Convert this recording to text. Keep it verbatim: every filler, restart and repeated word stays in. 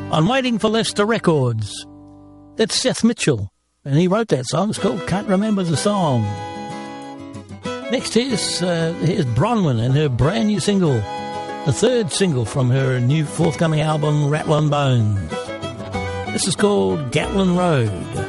on Waiting for Lester Records. That's Seth Mitchell, and he wrote that song. It's called Can't Remember the Song. Next, here's, uh, here's Bronwyn and her brand new single, the third single from her new forthcoming album, Rattlin' Bones. This is called Gatlin Road.